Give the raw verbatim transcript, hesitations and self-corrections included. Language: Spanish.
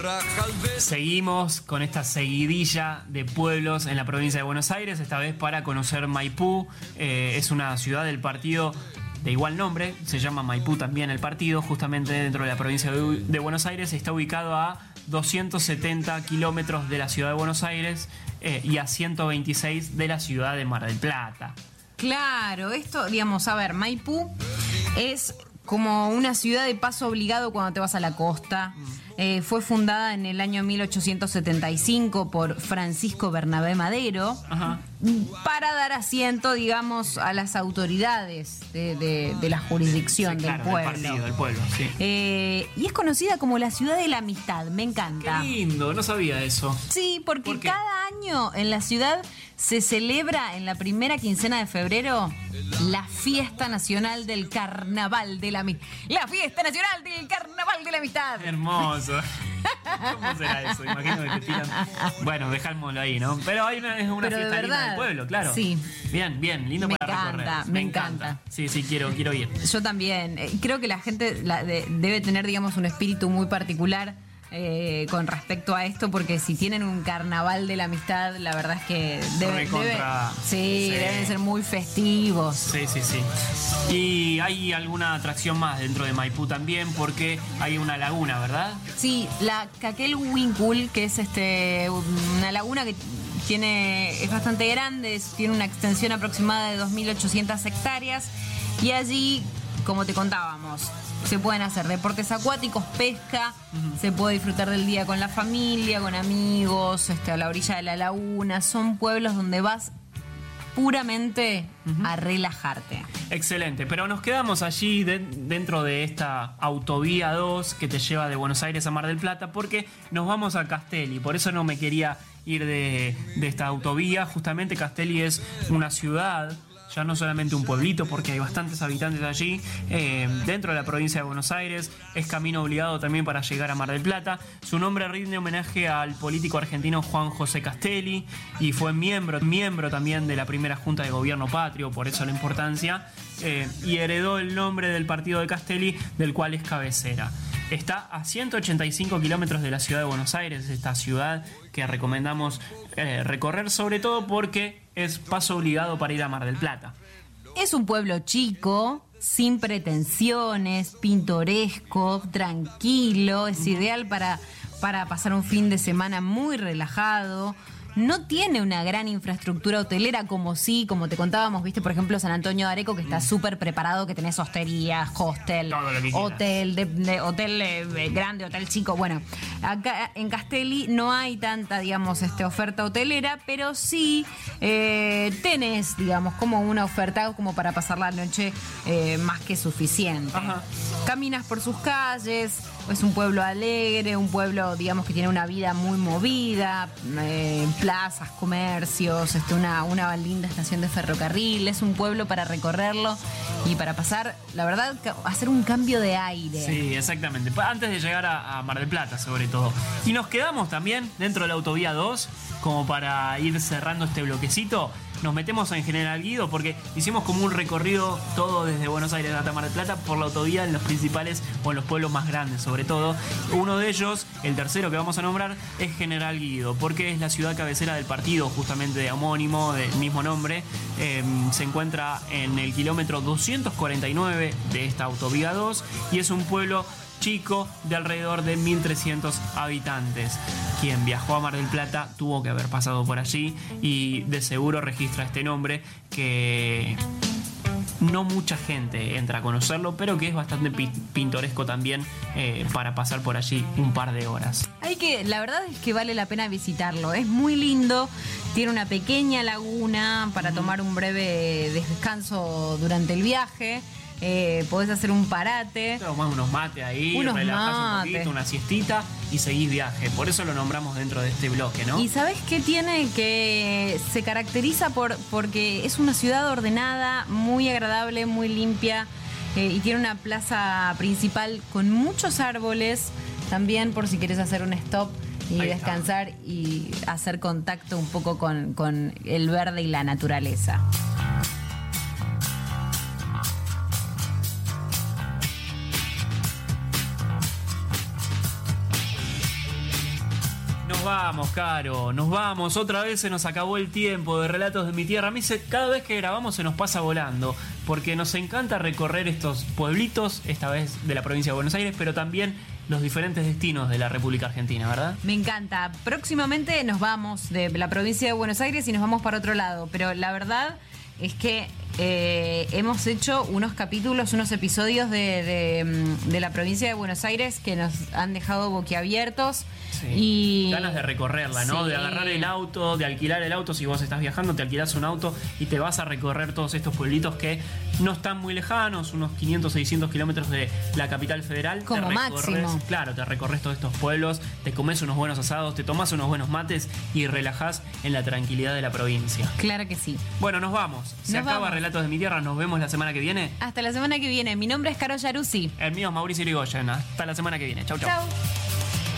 Seguimos con esta seguidilla de pueblos en la provincia de Buenos Aires, esta vez para conocer Maipú. Eh, es una ciudad del partido de igual nombre, se llama Maipú también el partido, justamente dentro de la provincia de, de Buenos Aires. Está ubicado a doscientos setenta kilómetros de la ciudad de Buenos Aires eh, y a ciento veintiséis de la ciudad de Mar del Plata. Claro, esto, digamos, a ver, Maipú es como una ciudad de paso obligado cuando te vas a la costa. Mm. Eh, fue fundada en el año mil ochocientos setenta y cinco por Francisco Bernabé Madero. Ajá. Para dar asiento, digamos, a las autoridades de, de, de la jurisdicción, sí, claro, del pueblo. Del partido, del pueblo, sí. Eh, y es conocida como la ciudad de la amistad, me encanta. Qué lindo, no sabía eso. Sí, porque ¿por qué? Cada año en la ciudad se celebra en la primera quincena de febrero la fiesta nacional del carnaval de la amistad. La fiesta nacional del carnaval de la amistad. Hermoso. ¿Cómo será eso? Imagino que te tiran. Bueno, dejámoslo ahí, ¿no? Pero hay una, es una Pero fiesta de linda del pueblo, claro. Sí. Bien, bien, lindo me para encanta, recorrer. Me, me encanta, me encanta. Sí, sí, quiero, quiero ir. Yo también. Creo que la gente la, de, debe tener, digamos, un espíritu muy particular eh, con respecto a esto, porque si tienen un carnaval de la amistad, la verdad es que debe, debe, sí, sí. deben ser muy festivos. Sí, sí, sí. Y hay alguna atracción más dentro de Maipú también, porque hay una laguna, ¿verdad? Sí, la Caquelhuincul, que es este una laguna que tiene es bastante grande, tiene una extensión aproximada de dos mil ochocientas hectáreas, y allí, como te contábamos, se pueden hacer deportes acuáticos, pesca, uh-huh. se puede disfrutar del día con la familia, con amigos, este, a la orilla de la laguna. Son pueblos donde vas puramente uh-huh. a relajarte. Excelente, pero nos quedamos allí de, dentro de esta autovía dos que te lleva de Buenos Aires a Mar del Plata, porque nos vamos a Castelli. Por eso no me quería ir de, de esta autovía. Justamente Castelli es una ciudad, ya no solamente un pueblito, porque hay bastantes habitantes allí, eh, dentro de la provincia de Buenos Aires. Es camino obligado también para llegar a Mar del Plata. Su nombre rinde homenaje al político argentino Juan José Castelli, y fue miembro, miembro también de la primera Junta de Gobierno Patrio, por eso la importancia, eh, y heredó el nombre del partido de Castelli, del cual es cabecera. Está a ciento ochenta y cinco kilómetros de la ciudad de Buenos Aires, esta ciudad que recomendamos eh, recorrer, sobre todo porque es paso obligado para ir a Mar del Plata. Es un pueblo chico, sin pretensiones, pintoresco, tranquilo, es ideal para, para pasar un fin de semana muy relajado. No tiene una gran infraestructura hotelera como sí, como te contábamos, viste, por ejemplo, San Antonio de Areco, que está súper preparado, que tenés hosterías, hostel, hotel, de, de, hotel eh, grande, hotel chico. Bueno, acá en Castelli no hay tanta, digamos, este, oferta hotelera, pero sí eh, tenés, digamos, como una oferta como para pasar la noche eh, más que suficiente. Ajá. Caminas por sus calles, es un pueblo alegre, un pueblo, digamos, que tiene una vida muy movida, eh, plazas, comercios, este, una, una linda estación de ferrocarril. Es un pueblo para recorrerlo y para pasar, la verdad, hacer un cambio de aire. Sí, exactamente. Antes de llegar a, a Mar del Plata, sobre todo. Y nos quedamos también dentro de la autovía dos, como para ir cerrando este bloquecito. Nos metemos en General Guido porque hicimos como un recorrido todo desde Buenos Aires hasta Mar del Plata por la autovía en los principales o en los pueblos más grandes, sobre todo. Uno de ellos, el tercero que vamos a nombrar, es General Guido, porque es la ciudad cabecera del partido, justamente de homónimo, del mismo nombre. Eh, se encuentra en el kilómetro doscientos cuarenta y nueve de esta autovía dos y es un pueblo chico de alrededor de mil trescientos habitantes. Quien viajó a Mar del Plata tuvo que haber pasado por allí y de seguro registra este nombre, que no mucha gente entra a conocerlo, pero que es bastante pintoresco también eh, para pasar por allí un par de horas. Hay que, la verdad es que vale la pena visitarlo, es muy lindo, tiene una pequeña laguna para tomar un breve descanso durante el viaje. Eh, podés hacer un parate, tomás unos mates ahí, unos relajás mates. un poquito, una siestita y seguís viaje. Por eso lo nombramos dentro de este bloque, ¿no? Y ¿sabés qué tiene? Que se caracteriza por porque es una ciudad ordenada, muy agradable, muy limpia, eh, y tiene una plaza principal con muchos árboles, también por si querés hacer un stop y ahí descansar está. Y hacer contacto un poco con, con el verde y la naturaleza. vamos, Caro, nos vamos. Otra vez se nos acabó el tiempo de Relatos de mi Tierra. A mí se, cada vez que grabamos se nos pasa volando, porque nos encanta recorrer estos pueblitos, esta vez de la provincia de Buenos Aires, pero también los diferentes destinos de la República Argentina, ¿verdad? Me encanta. Próximamente nos vamos de la provincia de Buenos Aires y nos vamos para otro lado, pero la verdad es que eh, hemos hecho unos capítulos, unos episodios de, de, de la provincia de Buenos Aires que nos han dejado boquiabiertos. Sí. Y ganas de recorrerla, ¿no? Sí. De agarrar el auto, de alquilar el auto. Si vos estás viajando, te alquilás un auto y te vas a recorrer todos estos pueblitos que no están muy lejanos, unos quinientos, seiscientos kilómetros de la capital federal. Como te recorres, máximo. Claro, te recorres todos estos pueblos, te comes unos buenos asados, te tomás unos buenos mates y relajás en la tranquilidad de la provincia. Claro que sí. Bueno, nos vamos. Se Nos acaba vamos. Relatos de mi Tierra. Nos vemos la semana que viene. Hasta la semana que viene. Mi nombre es Caro Yaruzzi. El mío es Mauricio Irigoyen. Hasta la semana que viene. Chau, chau. Chau.